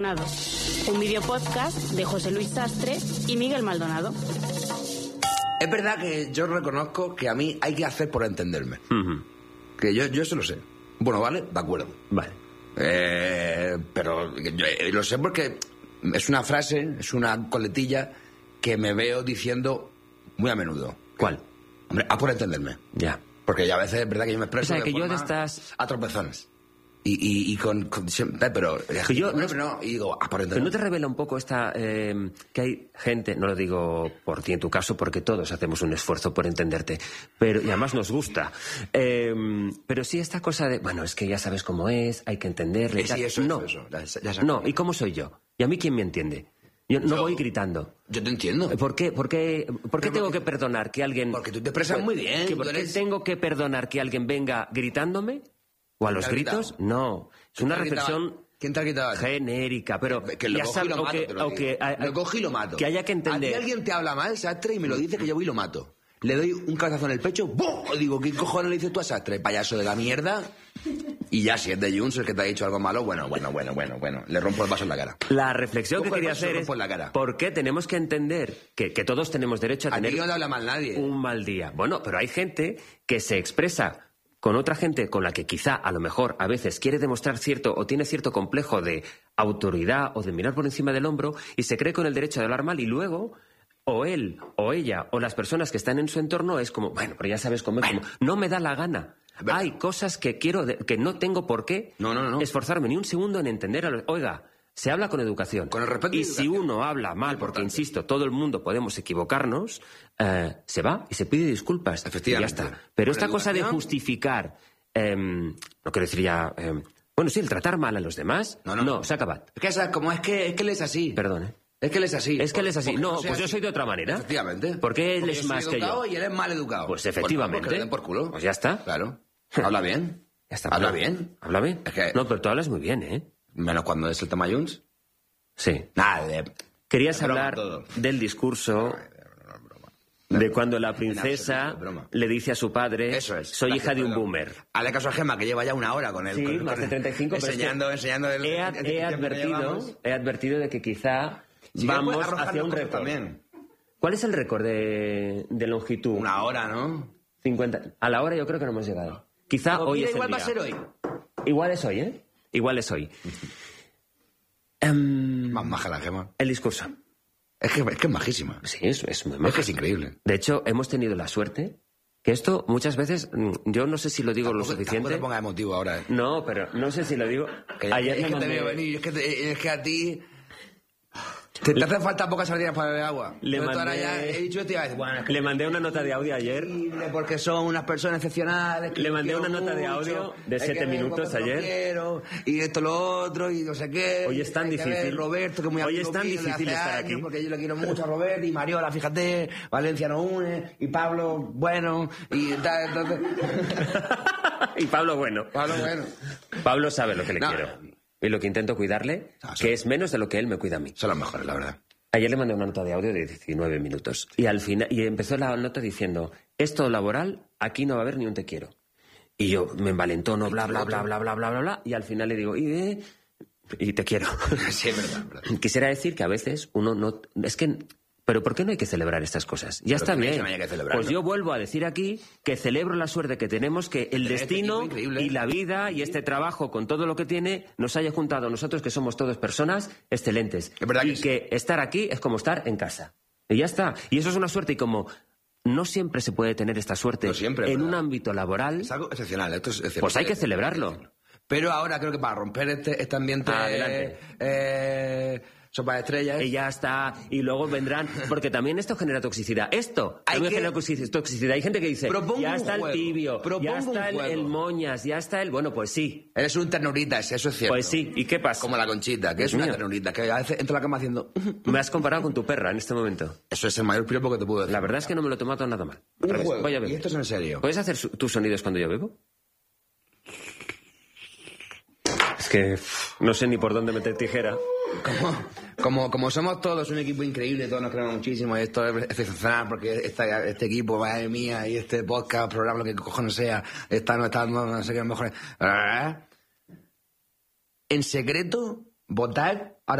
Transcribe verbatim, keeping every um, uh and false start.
Un videopodcast de José Luis Sastre y Miguel Maldonado. Es verdad que yo reconozco que a mí hay que hacer por entenderme. Uh-huh. Que yo, yo eso lo sé. Bueno, vale, de acuerdo. Vale. Eh, pero yo lo sé porque es una frase, es una coletilla que me veo diciendo muy a menudo. ¿Cuál? Hombre, haz por entenderme. Ya. Porque ya a veces es verdad que yo me expreso O sea, de que yo forma de estas... a tropezones. Y, y, y con, con siempre, pero Que yo- no, pero no, y digo, haz por Pero entenderme. ¿no te revela un poco esta eh, que hay gente, no lo digo por ti en tu caso, porque todos hacemos un esfuerzo por entenderte, pero y además nos gusta, eh, pero sí esta cosa de, bueno, es que ya sabes cómo es, hay que entenderle. y Eh, tal. sí, eso, no, eso, eso, ya- ya sabes. no, ¿y cómo soy yo? ¿Y a mí quién me entiende? Yo no Yo- voy gritando. Yo te entiendo. ¿Por qué, por qué, por qué Pero tengo porque- que perdonar que alguien... porque tú te expresas muy bien, ¿Que tú ¿Por qué eres- tengo que perdonar que alguien venga gritándome? ¿O a los te ha gritado? gritos? No. Es una ¿Quién te ha gritado? reflexión... ¿Quién te ha gritado? genérica, pero Que lo ya cojo y sabes, lo o mato, que, te lo o digo. que, a- Lo cojo y lo mato. que haya que entender. A ti alguien te habla mal, Sastre, y me lo dice que yo voy y lo mato. Le doy un cabezazo en el pecho, ¡bum! Y digo, ¿qué cojones le dices tú a Sastre? Payaso de la mierda. Y ya, si es de Junts el que te ha dicho algo malo, bueno, bueno, bueno, bueno, bueno. Le rompo el vaso en la cara. La reflexión que Cojo el quería vaso y hacer lo es rompo en la cara. por qué tenemos que entender que, que todos tenemos derecho a A ti tener no te habla mal nadie. un mal día. Bueno, pero hay gente que se expresa con otra gente con la que quizá a lo mejor a veces quiere demostrar cierto o tiene cierto complejo de autoridad o de mirar por encima del hombro y se cree con el derecho de hablar mal y luego o él o ella o las personas que están en su entorno es como, bueno, pero ya sabes cómo es, como, no me da la gana. Verdad. Hay cosas que quiero, de- que no tengo por qué No, no, no. esforzarme ni un segundo en entender. A los, oiga, se habla con educación. Con el respeto y y si educación. uno habla mal, porque importante. insisto, todo el mundo podemos equivocarnos, eh, se va y se pide disculpas. Efectivamente. Y ya está. Pero Con esta cosa de educación. justificar, eh, no quiero decir ya, eh, bueno, sí, el tratar mal a los demás, No, no. no, se acaba. Es que, esa- como es que, es que él es así. Perdón, ¿eh? Es que él es así. Es que él es así. Porque No, soy pues yo así. soy de otra manera. Efectivamente. ¿Por qué él Porque es yo soy más que educado yo? y él es mal educado. Pues efectivamente. Pues, no, porque le den por culo. Pues ya está. Claro. Habla bien. Ya está. Habla Habla- bien. Habla bien. Es que- No, pero tú hablas muy bien, ¿eh? Menos cuando es el tema Junts. Sí. Nada, de... Querías Es broma hablar todo. del discurso de cuando la princesa absoluto, broma. le dice a su padre, Eso es. soy Gracias, hija de un perdón. boomer. Hazle caso a Gemma, que lleva ya una hora con él. Sí, con- más de con- treinta y cinco. pero es que Enseñando, enseñando... el- He, el- el he tiempo que advertido, llevamos. he advertido de que quizá Si vamos quieres, puedes hacia un arrojarle récord. también. ¿Cuál es el récord de, de longitud? Una hora, ¿no? cincuenta. A la hora yo creo que no hemos llegado. Quizá Pues hoy mira, es el igual va a día. ser hoy. Igual es hoy, ¿eh? Igual es hoy. Em, Más maja la Gemma. el discurso. Es que es, que es majísima. Sí, es, es muy Es majo. que es increíble. De hecho, hemos tenido la suerte que esto muchas veces, mm, yo no sé si lo digo lo Tampoco- suficiente. tampoco te pongas emotivo ahora. ¿eh? No, pero no sé si lo digo. Que- Ayer es me que mandé, te veo venir, es que, te- es que a ti... Te, te hacen falta pocas sardinas para beber agua. Le Entonces, ahora mandé- ya he dicho esto y iba a decir, bueno, es que le mandé una nota de audio ayer. increíble porque son unas personas excepcionales. que Le yo mandé quiero una nota de mucho, audio de hay siete que ver minutos cuánto lo ayer. quiero, y esto, lo otro, y no sé qué. Hoy es tan hay que ver difícil. Roberto, que es muy Hoy amigo es tan mío de difícil hace estar años, aquí. porque yo le quiero mucho a Roberto, y Mariola, fíjate, Valencia no une, y Pablo, bueno, y tal, entonces... Y Pablo, bueno. Pablo, bueno. Pablo sabe lo que le No. quiero. Y lo que intento cuidarle, No, sí. que es menos de lo que él me cuida a mí. Son los mejores, la verdad. Ayer le mandé una nota de audio de diecinueve minutos. Y al final, y empezó la nota diciendo, esto laboral, aquí no va a haber ni un te quiero. Y yo me envalentono, bla, bla, bla, bla, bla, bla, bla, bla. Y al final le digo, y, eh, y te quiero. Sí, es verdad, es verdad. Quisiera decir que a veces uno no... Es que... ¿Pero por qué no hay que celebrar estas cosas? Ya está ¿quién dice bien. que no haya que celebrarlo? Pues yo vuelvo a decir aquí que celebro la suerte que tenemos, que el Tener este destino equipo increíble. y la vida y este trabajo con todo lo que tiene nos haya juntado a nosotros, que somos todos personas excelentes. Es verdad que y sí. que estar aquí es como estar en casa. Y ya está. Y eso es una suerte. Y como no siempre se puede tener esta suerte No siempre, es en un verdad. ámbito laboral, Es algo excepcional, esto es excepcional. pues hay que celebrarlo. Pero ahora creo que para romper este, este ambiente... Adelante. Eh, sopa de estrellas... Y ya está, y luego vendrán, porque también esto genera toxicidad. Esto Hay también que- genera toxi- toxicidad. Hay gente que dice, Propongo ya un está el juego, tibio, propongo ya un está el, juego. el moñas, ya está el... Bueno, pues sí, Eres un ternuritas, eso es cierto. pues sí. ¿Y qué pasa? Como la Conchita, que Dios es una mío. ternurita, que a veces entra a la cama haciendo... Me has comparado con tu perra en este momento. Eso es el mayor piropo que te puedo decir. La verdad es que no me lo tomo todo nada mal. Al Un revés, juego, voy a y beber. esto es en serio. ¿Puedes hacer su- tus sonidos cuando yo bebo? Es que pff, no sé ni por dónde meter tijera. Como, como, como somos todos un equipo increíble, todos nos queremos muchísimo, y esto es excepcional porque esta, este equipo, madre mía, y este podcast, programa, lo que cojones sea, está, no está, no, no sé qué, mejor. En secreto, Votar